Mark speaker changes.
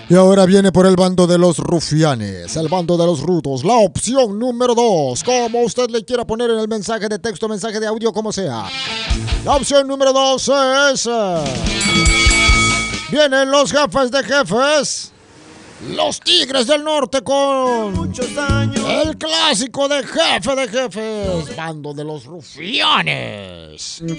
Speaker 1: Y ahora viene por el bando de los rufianes, el bando de los rudos, la opción número 2, como usted le quiera poner en el mensaje de texto, mensaje de audio, como sea. La opción número 2 es... vienen los jefes de jefes, los Tigres del Norte con el clásico de jefe de jefes, bando de los rufianes.